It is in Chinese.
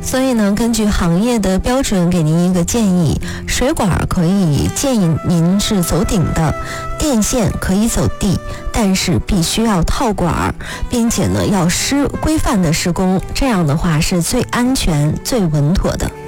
所以呢，根据行业的标准给您一个建议，水管可以建议您是走顶的，电线可以走地，但是必须要套管，并且呢要规范的施工，这样的话是最安全最稳妥的。